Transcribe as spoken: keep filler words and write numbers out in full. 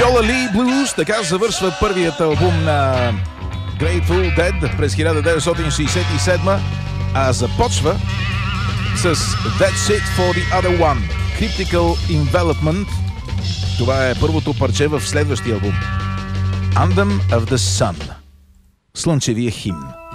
Viola Lee Blues, така завършва първият албум на Grateful Dead през хиляда деветстотин шейсет и седма, а започва с That's It for the Other One, Cryptical Envelopment. Това е първото парче в следващия албум, Anthem of the Sun, Слънчевия химн.